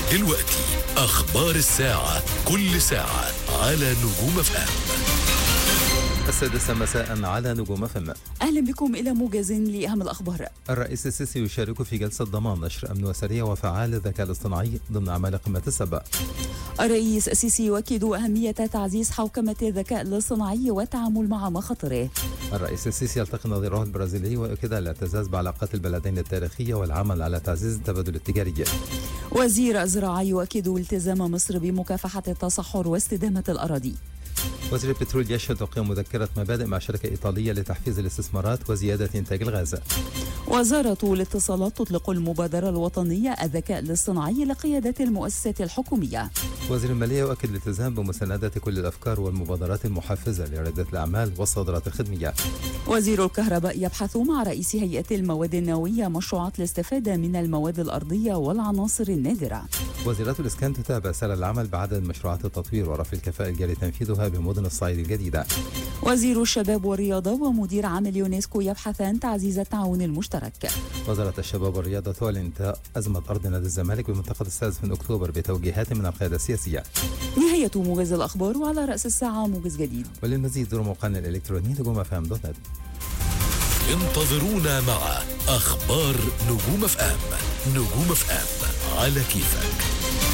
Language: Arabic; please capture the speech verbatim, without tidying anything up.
دلوقتي أخبار الساعة، كل ساعة على نجوم اف ام. السادسة مساء على نجوم اف ام. أهلا بكم إلى موجز لأهم الأخبار. الرئيس السيسي يشارك في جلسة ضمان نشر أمن وسريع وفعال الذكاء الاصطناعي ضمن أعمال قمة السبع. الرئيس السيسي يؤكد أهمية تعزيز حوكمة الذكاء الاصطناعي والتعامل مع مخاطره. الرئيس السيسي يلتقي نظيره البرازيلي ويؤكد الاعتزاز بعلاقات البلدين التاريخية والعمل على تعزيز التبادل التجاري. وزير الزراعة يؤكد التزام مصر بمكافحة التصحر واستدامة الأراضي. وزير البترول يشهد توقيع مذكرة مبادئ مع شركة إيطالية لتحفيز الاستثمارات وزيادة إنتاج الغاز. وزارة الاتصالات تطلق المبادرة الوطنية الذكاء الاصطناعي لقيادة المؤسسات الحكومية. وزير المالية يؤكد الالتزام بمساندة كل الأفكار والمبادرات المحفزة لريادة الأعمال والصادرات الخدمية. وزير الكهرباء يبحث مع رئيس هيئة المواد النووية مشروعات الاستفادة من المواد الأرضية والعناصر النادرة. وزارة الإسكان تتابع سير العمل بعدد مشروعات التطوير ورفع الكفاءة الجاري تنفيذها بمدن الصعيد الجديدة. وزير الشباب والرياضة ومدير عام اليونسكو يبحثان تعزيز التعاون المشترك. وزارة الشباب والرياضة تعلن انتهاء أزمة أرض نادي الزمالك بمنطقة السادس من أكتوبر بتوجيهات من القيادة السياسية. نهاية موجز الأخبار، وعلى رأس الساعة موجز جديد. وللمزيد زوروا موقعنا الإلكتروني نجوم اف ام دوت نت. انتظرونا مع أخبار نجوم اف ام. نجوم اف ام على كيفك.